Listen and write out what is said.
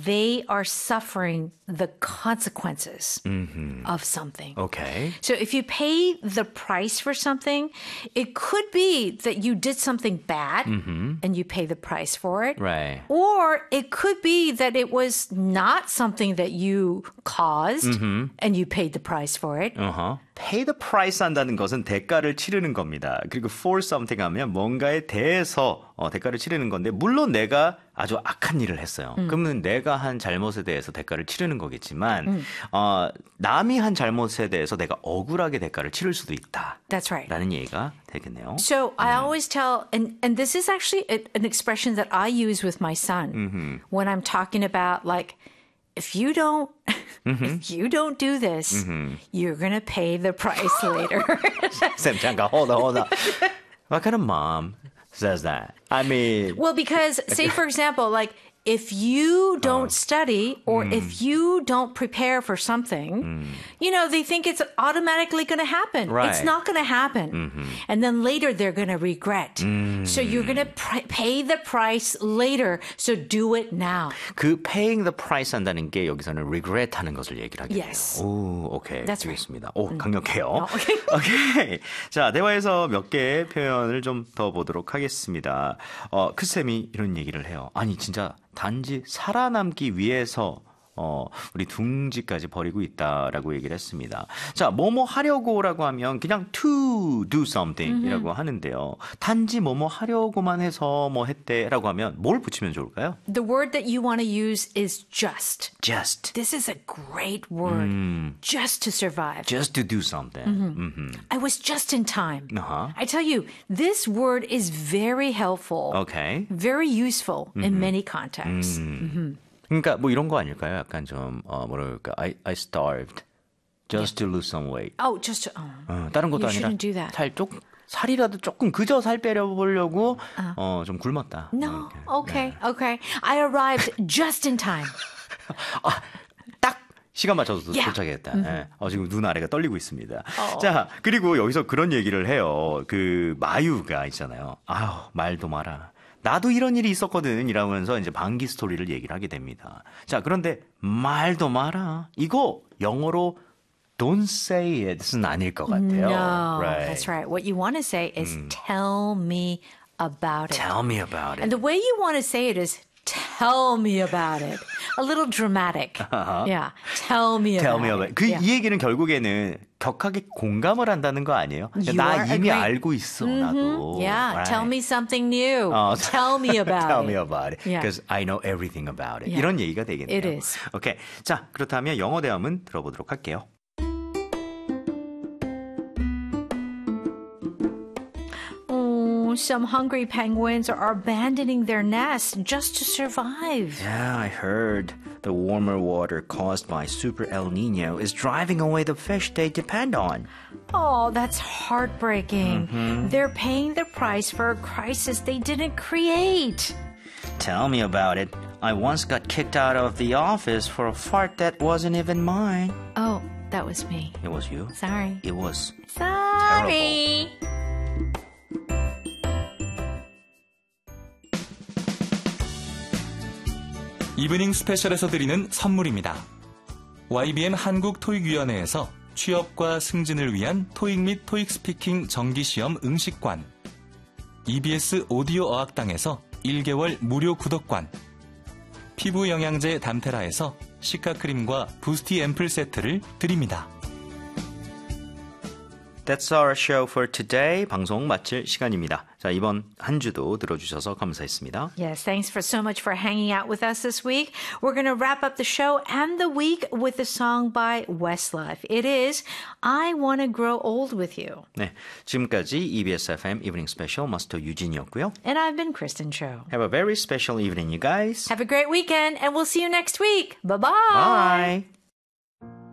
they are suffering the consequences of something. Okay. So if you pay the price for something, it could be that you did something bad and you pay the price for it. Right. Or it could be that it was not something that you caused and you paid the price for it. Pay the price 한다는 것은 대가를 치르는 겁니다. 그리고 for something 하면 뭔가에 대해서 대가를 치르는 건데 물론 내가 아주 악한 일을 했어요. 그러면 내가 한 잘못에 대해서 대가를 치르는 거겠지만 남이 한 잘못에 대해서 내가 억울하게 대가를 치를 수도 있다. That's right. 라는 얘기가 되겠네요. So I always tell, and this is actually an expression that I use with my son when I'm talking about like, if you don't do this, you're going to pay the price later. Sam, 잠깐, hold on. What kind of mom says that? I mean... Well, because, say, for example, like, if you don't study or if you don't prepare for something, you know, they think it's automatically going to happen. Right. It's not going to happen. And then later they're going to regret. So you're going to pay the price later. So do it now. 그 paying the price 한다는 게 여기서는 regret 하는 것을 얘기를 하게 돼요. Yes. 오, 오케이. That's 알겠습니다. 오, 강력해요. Okay. 오케이. 자, 대화에서 몇 개의 표현을 좀 더 보도록 하겠습니다. 크쌤이 이런 얘기를 해요. 아니, 진짜 단지 살아남기 위해서 우리 둥지까지 버리고 있다라고 얘기를 했습니다. 자, 뭐뭐 하려고라고 하면 그냥 to do something이라고 하는데요. 단지 뭐뭐 하려고만 해서 뭐 했대라고 하면 뭘 붙이면 좋을까요? The word that you want to use is just. Just. This is a great word. Just to survive. Just to do something. I was just in time. Uh-huh. I tell you, this word is very helpful. Okay. Very useful in many contexts. 그러니까 뭐 이런 거 아닐까요? 약간 좀 뭐랄까 I starved just to lose some weight. Oh, just to, 다른 것도 You 아니라 shouldn't do that. 살이라도 조금 그저 살 빼려보려고 좀 굶었다. No, okay. I arrived just in time. 딱 시간 맞춰서 Yeah. 도착했다. 네. 지금 눈 아래가 떨리고 있습니다. 자, 그리고 여기서 그런 얘기를 해요. 그 마유가 있잖아요. 아유, 말도 마라. 나도 이런 일이 있었거든 이러면서 이제 방기 스토리를 얘기를 하게 됩니다. 자, 그런데 말도 마라. 이거 영어로 don't say it은 아닐 것 같아요. No, right. that's right. What you want to say is tell me about it. Tell me about it. And the way you want to say it is tell me about it. A little dramatic. Yeah. Tell me about it. 그 Yeah. 이 얘기는 결국에는 격하게 공감을 한다는 거 아니에요? You 나 are 이미 agreeing. 알고 있어, 나도. Yeah. Right. Tell me something new. Tell me about Tell it. me about it. Yeah. Because I know everything about it. Yeah. 이런 얘기가 되겠네요. It is. 오케이. 자, 그렇다면 영어 대화문 들어보도록 할게요. Some hungry penguins are abandoning their nest just to survive. Yeah, I heard. The warmer water caused by Super El Nino is driving away the fish they depend on. Oh, that's heartbreaking. They're paying the price for a crisis they didn't create. Tell me about it. I once got kicked out of the office for a fart that wasn't even mine. Oh, that was me. It was you? Sorry. It was Sorry. 이브닝 스페셜에서 드리는 선물입니다. YBN 한국토익위원회에서 취업과 승진을 위한 토익 및 토익 스피킹 정기시험 응시권, EBS 오디오 어학당에서 1개월 무료 구독권, 피부 영양제 담테라에서 시카크림과 부스티 앰플 세트를 드립니다. That's our show for today. 방송 마칠 시간입니다. 자, 이번 한 주도 들어주셔서 감사했습니다. Yes, thanks for so much for hanging out with us this week. We're going to wrap up the show and the week with a song by Westlife. It is I Want to Grow Old with You. 네, 지금까지 EBS FM 이브닝 스페셜 마스터 유진이었고요. And I've been Kristen Cho. Have a very special evening, you guys. Have a great weekend, and we'll see you next week. Bye-bye. Bye.